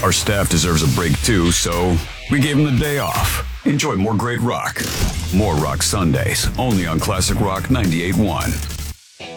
Our staff deserves a break too, so we gave them the day off. Enjoy more great rock. More Rock Sundays, only on Classic Rock 98.1.